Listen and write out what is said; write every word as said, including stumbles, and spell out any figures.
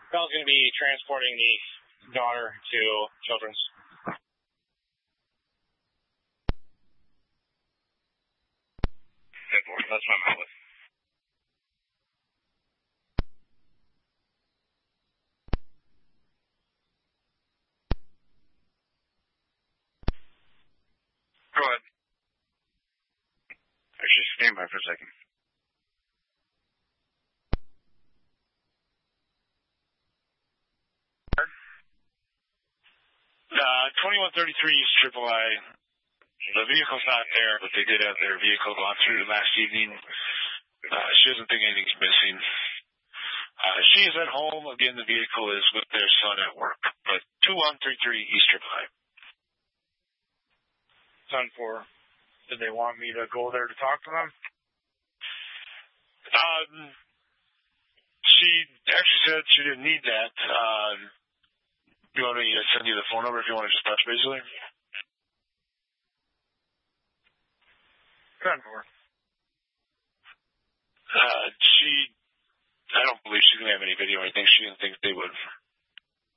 Bell's going to be transporting the daughter to Children's. That's what I'm out with. Go ahead. Actually, stand by for a second. Uh, twenty-one thirty-three East Triple I. The vehicle's not there, but they did have their vehicle gone through last evening. Uh, she doesn't think anything's missing. Uh, she is at home. Again, the vehicle is with their son at work. But two one three three East Triple I. Son for, did they want me to go there to talk to them? Um, she actually said she didn't need that. Uh, you want me to send you the phone number if you want to just touch base with her? Son for. Uh, she, I don't believe she's going to have any video or anything. She didn't think they would.